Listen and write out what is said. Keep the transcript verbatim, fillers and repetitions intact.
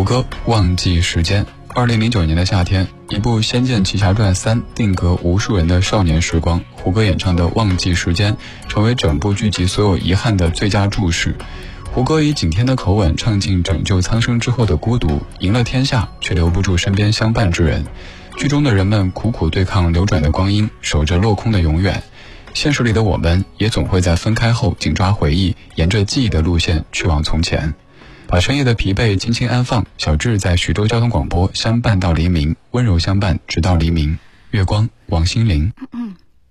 胡歌《忘记时间》。二零零九年的夏天，一部《仙剑奇侠传三》定格无数人的少年时光，胡歌演唱的《忘记时间》成为整部剧集所有遗憾的最佳注释。胡歌以景天的口吻唱尽拯救苍生之后的孤独，赢了天下，却留不住身边相伴之人。剧中的人们苦苦对抗流转的光阴，守着落空的永远。现实里的我们也总会在分开后紧抓回忆，沿着记忆的路线去往从前，把深夜的疲惫轻轻安放。小智在徐州交通广播相伴到黎明，温柔相伴直到黎明。月光，王心凌。 嗯嗯